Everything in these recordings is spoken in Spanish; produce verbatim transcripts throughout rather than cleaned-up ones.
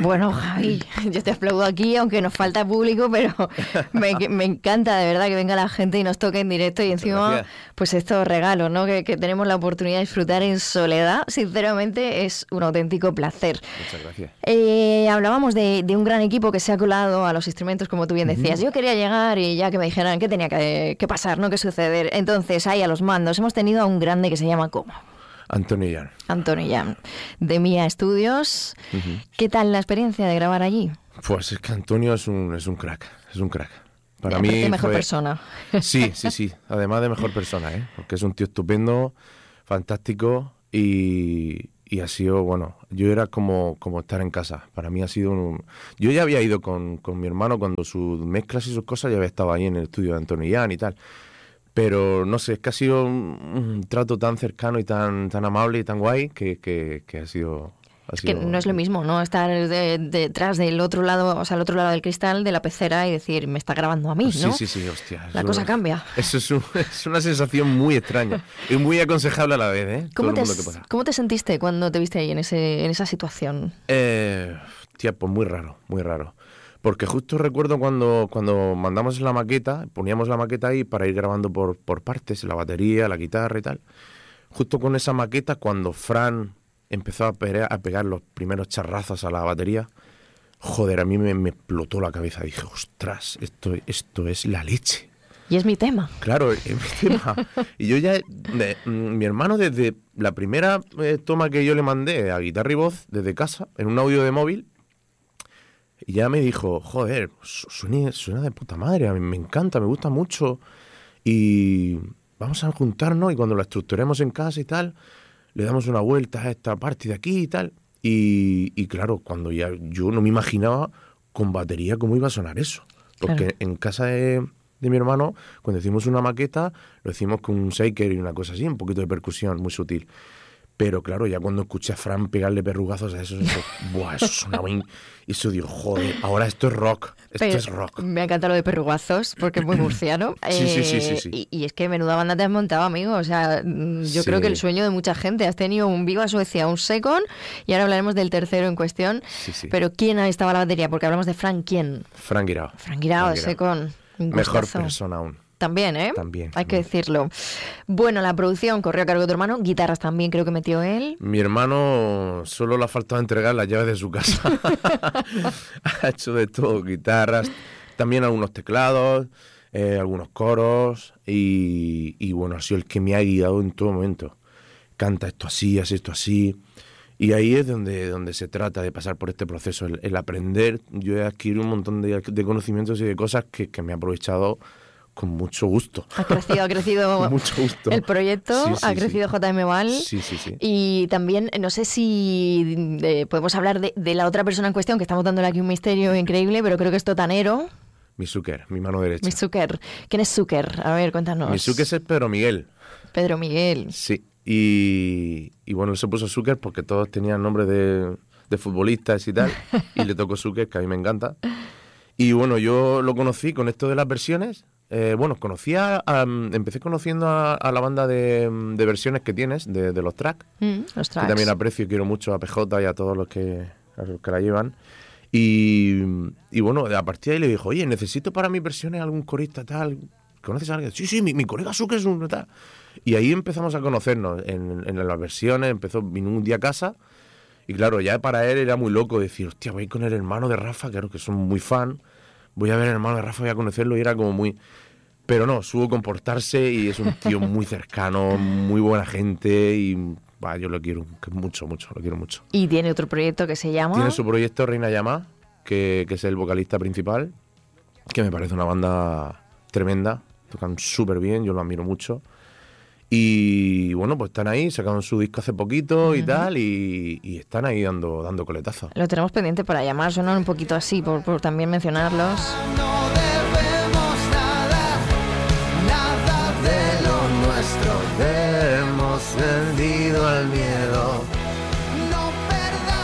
Bueno, Javi, yo te aplaudo aquí, aunque nos falta público, pero me, me encanta de verdad que venga la gente y nos toque en directo y Muchas encima, gracias. pues estos regalos, ¿no? Que, que tenemos la oportunidad de disfrutar en soledad. Sinceramente, es un auténtico placer. Muchas gracias. Eh, hablábamos de, de un gran equipo que se ha colado a los instrumentos, como tú bien decías. Uh-huh. Yo quería llegar y ya que me dijeran qué tenía que, que pasar, ¿no? Qué suceder. Entonces, ahí a los mandos hemos tenido a un grande que se llama ¿cómo? Antonio Jan. Antonio Jan, de Mía Estudios. Uh-huh. ¿Qué tal la experiencia de grabar allí? Pues es que Antonio es un, es un crack, es un crack. Para mí mejor fue... persona. Sí, sí, sí. Además de mejor persona, ¿eh? Porque es un tío estupendo, fantástico y, y ha sido, bueno, yo era como, como estar en casa. Para mí ha sido un... Yo ya había ido con, con mi hermano cuando sus mezclas y sus cosas, ya había estado ahí en el estudio de Antonio Jan y tal. Pero no sé, es que ha sido un, un trato tan cercano y tan, tan amable y tan guay que, que, que ha sido... Es que no es lo mismo, ¿no? Estar de, detrás del otro lado, o sea, al otro lado del cristal de la pecera y decir, me está grabando a mí, ¿no? Sí, sí, sí, hostia. La cosa cambia. Eso es, un, es una sensación muy extraña y muy aconsejable a la vez, ¿eh? ¿Cómo, te, ¿Cómo te sentiste cuando te viste ahí en, ese, en esa situación? Eh, tía, pues muy raro, muy raro. Porque justo recuerdo cuando, cuando mandamos la maqueta, poníamos la maqueta ahí para ir grabando por, por partes, la batería, la guitarra y tal. Justo con esa maqueta, cuando Fran empezó a pegar, a pegar los primeros charrazos a la batería, joder, a mí me, me explotó la cabeza. Dije, ostras, esto, esto es la leche. Y es mi tema. Claro, es mi tema. Y yo ya, de, mi hermano desde la primera eh, toma que yo le mandé a guitarra y voz, desde casa, en un audio de móvil, y ya me dijo, joder, suena, suena de puta madre, a mí me encanta, me gusta mucho, y vamos a juntarnos y cuando la estructuremos en casa y tal, le damos una vuelta a esta parte de aquí y tal. Y, y claro, cuando ya yo no me imaginaba con batería cómo iba a sonar eso. Porque claro, en casa de, de mi hermano, cuando hicimos una maqueta, lo hicimos con un shaker y una cosa así, un poquito de percusión muy sutil. Pero claro, ya cuando escuché a Fran pegarle perrugazos a eso, eso, buah, eso sonaba... In... Y eso digo, joder, ahora esto es rock, esto Pero es rock. Me encanta lo de perrugazos, porque es muy murciano. sí, eh, sí, sí, sí, sí. Y, y es que menuda banda te has montado, amigo. O sea, yo sí. creo que el sueño de mucha gente. Has tenido un Viva Suecia, un Second, y ahora hablaremos del tercero en cuestión. Sí, sí. Pero ¿quién estaba a la batería? Porque hablamos de Fran, ¿quién? Fran Guirao. Fran Guirao, el Second. Mejor persona aún. También, ¿eh? También. Hay también. que decirlo. Bueno, la producción corrió a cargo de tu hermano. Guitarras también creo que metió él. Mi hermano solo le ha faltado entregar las llaves de su casa. Ha hecho de todo. Guitarras, también algunos teclados, eh, algunos coros. Y, y bueno, ha sido el que me ha guiado en todo momento. Canta esto así, hace esto así. Y ahí es donde, donde se trata de pasar por este proceso, el, el aprender. Yo he adquirido un montón de, de conocimientos y de cosas que, que me he aprovechado con mucho gusto. Ha crecido, ha crecido mucho gusto. El proyecto, sí, sí, ha crecido sí. J M Val. Sí, sí, sí. Y también, no sé si de, podemos hablar de, de la otra persona en cuestión, que estamos dándole aquí un misterio increíble, pero creo que es Totanero. Mi Zucker, mi mano derecha. Mi Zucker. ¿Quién es Zucker? A ver, cuéntanos. Mi Zucker es Pedro Miguel. Pedro Miguel. Sí. Y, y bueno, él se puso Zucker porque todos tenían nombre de, de futbolistas y tal, y le tocó Zucker, que a mí me encanta. Y bueno, yo lo conocí con esto de las versiones. Eh, bueno, conocía, a, empecé conociendo a, a la banda de, de versiones que tienes, de, de los tracks. Mm, los tracks. Que también aprecio y quiero mucho a P J y a todos los que, a los que la llevan. Y, y bueno, a partir de ahí le dijo, oye, necesito para mis versiones algún corista tal. ¿Conoces a alguien? Sí, sí, mi, mi colega Zucker es un tal. Y ahí empezamos a conocernos en, en las versiones. Empezó, vino un día a casa. Y claro, ya para él era muy loco decir, hostia, voy con el hermano de Rafa, claro que son muy fan. Voy a ver al hermano de Rafa, voy a conocerlo. Y era como muy... Pero no, supo comportarse y es un tío muy cercano, muy buena gente y bah, yo lo quiero mucho, mucho, lo quiero mucho. Y tiene otro proyecto que se llama... Tiene su proyecto Reina Llama, que, que es el vocalista principal, que me parece una banda tremenda, tocan súper bien, yo lo admiro mucho. Y bueno, pues están ahí, sacaron su disco hace poquito uh-huh. y tal, y, y están ahí dando, dando coletazos. Lo tenemos pendiente para llamar, suenan un poquito así, por, por también mencionarlos. Hemos vendido al miedo. No perdamos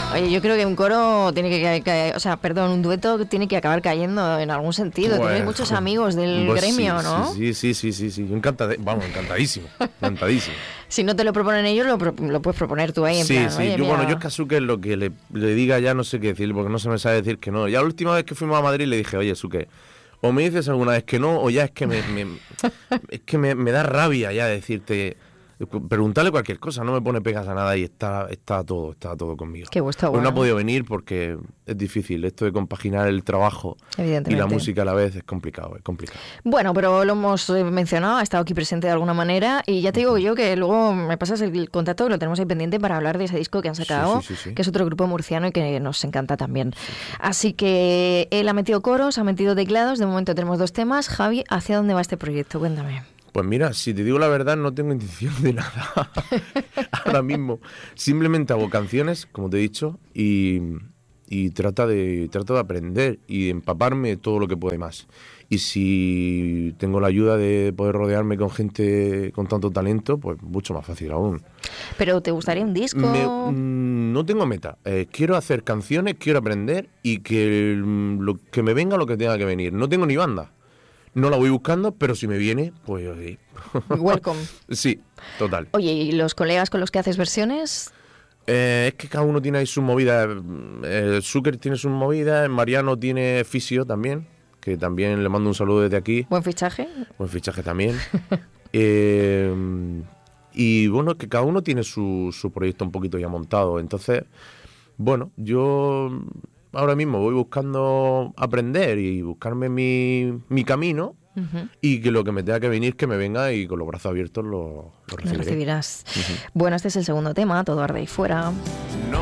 Oye, yo creo que un coro tiene que caer, o sea, perdón, un dueto tiene que acabar cayendo en algún sentido. Pues, Tienes muchos amigos del pues gremio, sí, ¿no? Sí, sí, sí, sí, sí. Encantad- vamos, encantadísimo, encantadísimo. Si no te lo proponen ellos, lo, pro- lo puedes proponer tú ahí en Sí, plan, sí, oye, yo mira, bueno, yo es que a Suque lo que le, le diga ya no sé qué decir, porque no se me sabe decir que no. Ya la última vez que fuimos a Madrid le dije, oye, Suque, o me dices alguna vez que no, o ya es que me, me- es que me, me da rabia ya decirte, preguntarle cualquier cosa, no me pone pegas a nada y está, está todo, está todo conmigo. Qué gusto, Hoy no bueno. ha podido venir porque es difícil, esto de compaginar el trabajo y Evidentemente. la música a la vez es complicado, es complicado. Bueno, pero lo hemos eh, mencionado, ha estado aquí presente de alguna manera y ya te digo yo que luego me pasas el contacto, que lo tenemos ahí pendiente para hablar de ese disco que han sacado, Sí, sí, sí, sí. que es otro grupo murciano y que nos encanta también. Así que él ha metido coros, ha metido teclados, de momento tenemos dos temas. Javi, ¿hacia dónde va este proyecto? Cuéntame. Pues mira, si te digo la verdad, no tengo intención de nada ahora mismo. Simplemente hago canciones, como te he dicho, y, y trata de, trato de aprender y de empaparme todo lo que puede más. Y si tengo la ayuda de poder rodearme con gente con tanto talento, pues mucho más fácil aún. ¿Pero te gustaría un disco? Me- mm, no tengo meta. Eh, quiero hacer canciones, quiero aprender y que mm, lo que me venga lo que tenga que venir. No tengo ni banda. No la voy buscando, pero si me viene, pues sí. Welcome. Sí, total. Oye, ¿y los colegas con los que haces versiones? Eh, es que cada uno tiene ahí sus movidas. Eh, Zucker tiene sus movidas, Mariano tiene Fisio también, que también le mando un saludo desde aquí. ¿Buen fichaje? Buen fichaje también. Eh, y bueno, que cada uno tiene su, su proyecto un poquito ya montado. Entonces, bueno, yo ahora mismo voy buscando aprender y buscarme mi, mi camino. Ujú. Y que lo que me tenga que venir, que me venga y con los brazos abiertos lo, lo Lo recibiré. recibirás. Bueno, este es el segundo tema, Todo arde ahí fuera.